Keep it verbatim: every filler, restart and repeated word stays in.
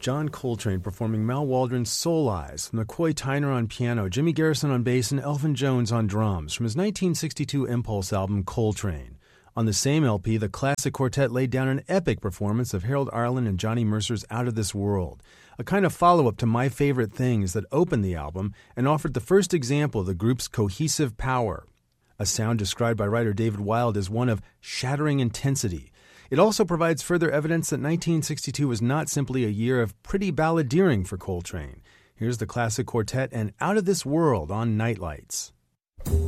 John Coltrane performing Mal Waldron's Soul Eyes, with McCoy Tyner on piano, Jimmy Garrison on bass, and Elvin Jones on drums, from his nineteen sixty-two Impulse album Coltrane. On the same L P, the classic quartet laid down an epic performance of Harold Arlen and Johnny Mercer's Out of This World, a kind of follow-up to My Favorite Things that opened the album and offered the first example of the group's cohesive power, a sound described by writer David Wilde as one of shattering intensity. It also provides further evidence that nineteen sixty-two was not simply a year of pretty balladeering for Coltrane. Here's the classic quartet and Out of This World on Nightlights.